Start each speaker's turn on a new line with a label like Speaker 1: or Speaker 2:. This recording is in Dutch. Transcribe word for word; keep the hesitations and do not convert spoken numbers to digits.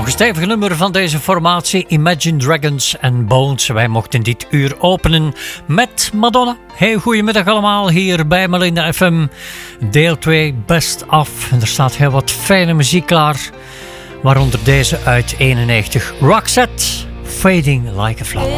Speaker 1: een stevig nummer van deze formatie, Imagine Dragons and Bones. Wij mochten dit uur openen met Madonna. Hey, goedemiddag allemaal hier bij Melinda F M. Deel twee, Best Of. En er staat heel wat fijne muziek klaar. Waaronder deze uit eenennegentig. Roxette, Fading Like a Flower.